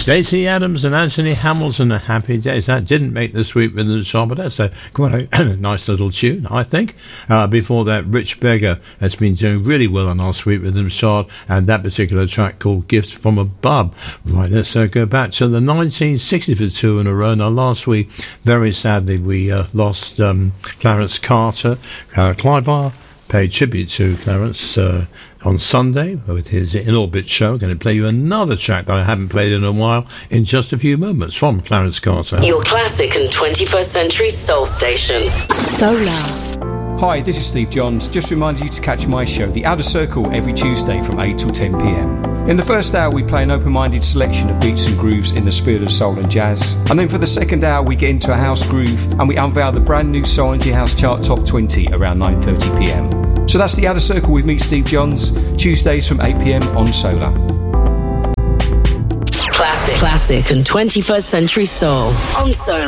Stacey Adams and Anthony Hamilton, A Happy Days. That didn't make the Sweet Rhythm chart, but that's quite a nice little tune, I think. Before that, Rich Beggar has been doing really well on our Sweet Rhythm chart, and that particular track called Gifts from Above. Right, let's go back to the 1960s for two in a row. Now, last week, very sadly, we lost Clarence Carter. Clive R paid tribute to Clarence on Sunday with his In Orbit show. I'm going to play you another track that I haven't played in a while in just a few moments from Clarence Carter. Your classic and 21st century soul station. Solar. Hi, this is Steve Johns. Just remind you to catch my show, The Outer Circle, every Tuesday from 8 till 10 p.m. In the first hour, we play an open-minded selection of beats and grooves in the spirit of soul and jazz. And then for the second hour, we get into a house groove and we unveil the brand new Soul Energy House Chart Top 20 around 9:30 p.m. So that's The Outer Circle with me, Steve Johns, Tuesdays from 8 p.m. on Solar. Classic and 21st century soul on Solar.